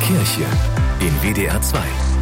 Kirche in WDR 2.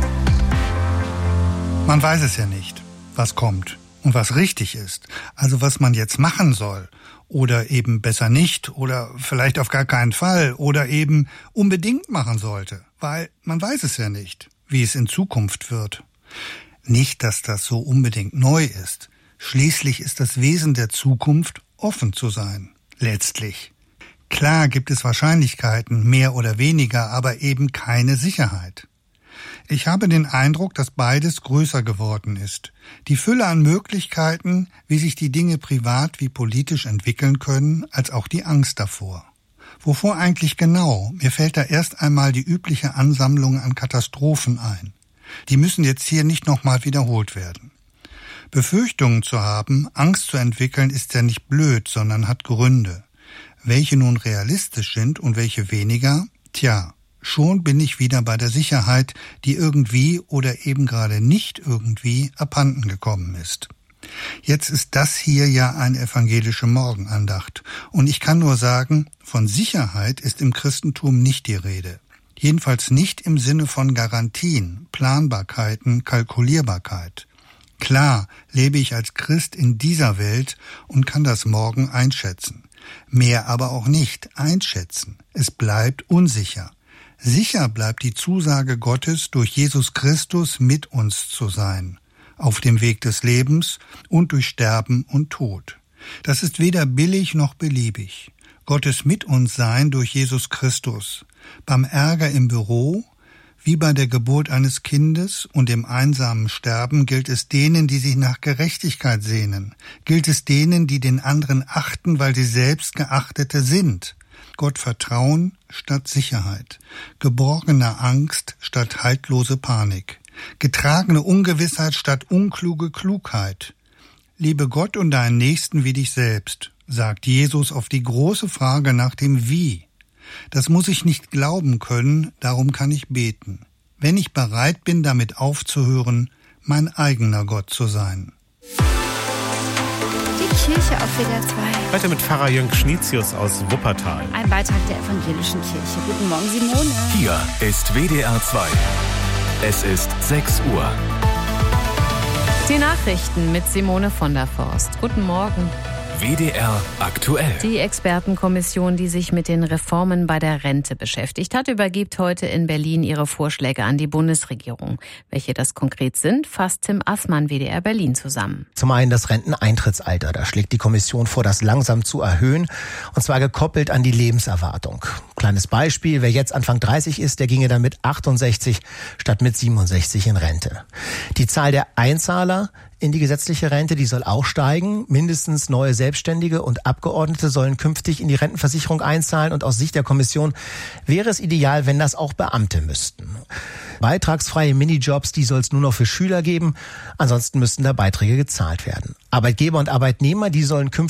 Man weiß es ja nicht, was kommt und was richtig ist. Also was man jetzt machen soll. Oder eben besser nicht. Oder vielleicht auf gar keinen Fall. Oder eben unbedingt machen sollte. Weil man weiß es ja nicht, wie es in Zukunft wird. Nicht, dass das so unbedingt neu ist. Schließlich ist das Wesen der Zukunft, offen zu sein. Letztlich. Klar gibt es Wahrscheinlichkeiten, mehr oder weniger, aber eben keine Sicherheit. Ich habe den Eindruck, dass beides größer geworden ist. Die Fülle an Möglichkeiten, wie sich die Dinge privat wie politisch entwickeln können, als auch die Angst davor. Wovor eigentlich genau? Mir fällt da erst einmal die übliche Ansammlung an Katastrophen ein. Die müssen jetzt hier nicht nochmal wiederholt werden. Befürchtungen zu haben, Angst zu entwickeln, ist ja nicht blöd, sondern hat Gründe. Welche nun realistisch sind und welche weniger? Tja, schon bin ich wieder bei der Sicherheit, die irgendwie oder eben gerade nicht irgendwie abhanden gekommen ist. Jetzt ist das hier ja eine evangelische Morgenandacht. Und ich kann nur sagen, von Sicherheit ist im Christentum nicht die Rede. Jedenfalls nicht im Sinne von Garantien, Planbarkeiten, Kalkulierbarkeit. Klar lebe ich als Christ in dieser Welt und kann das morgen einschätzen. Mehr aber auch nicht einschätzen. Es bleibt unsicher. Sicher bleibt die Zusage Gottes, durch Jesus Christus mit uns zu sein, auf dem Weg des Lebens und durch Sterben und Tod. Das ist weder billig noch beliebig. Gottes mit uns sein durch Jesus Christus. Beim Ärger im Büro, wie bei der Geburt eines Kindes und dem einsamen Sterben, gilt es denen, die sich nach Gerechtigkeit sehnen. Gilt es denen, die den anderen achten, weil sie selbst Geachtete sind. Gott Vertrauen statt Sicherheit. Geborgene Angst statt haltlose Panik. Getragene Ungewissheit statt unkluge Klugheit. Liebe Gott und deinen Nächsten wie dich selbst, sagt Jesus auf die große Frage nach dem Wie. Das muss ich nicht glauben können, darum kann ich beten. Wenn ich bereit bin, damit aufzuhören, mein eigener Gott zu sein. Die Kirche auf WDR 2. Heute mit Pfarrer Jürgen Schnitzius aus Wuppertal. Ein Beitrag der evangelischen Kirche. Guten Morgen, Simone. Hier ist WDR 2. Es ist 6 Uhr. Die Nachrichten mit Simone von der Forst. Guten Morgen. WDR aktuell. Die Expertenkommission, die sich mit den Reformen bei der Rente beschäftigt hat, übergibt heute in Berlin ihre Vorschläge an die Bundesregierung. Welche das konkret sind, fasst Tim Assmann, WDR Berlin, zusammen. Zum einen das Renteneintrittsalter. Da schlägt die Kommission vor, das langsam zu erhöhen, und zwar gekoppelt an die Lebenserwartung. Kleines Beispiel, wer jetzt Anfang 30 ist, der ginge dann mit 68 statt mit 67 in Rente. Die Zahl der Einzahler in die gesetzliche Rente, die soll auch steigen. Mindestens neue Selbstständige und Abgeordnete sollen künftig in die Rentenversicherung einzahlen. Und aus Sicht der Kommission wäre es ideal, wenn das auch Beamte müssten. Beitragsfreie Minijobs, die soll es nur noch für Schüler geben. Ansonsten müssten da Beiträge gezahlt werden. Arbeitgeber und Arbeitnehmer, die sollen künftig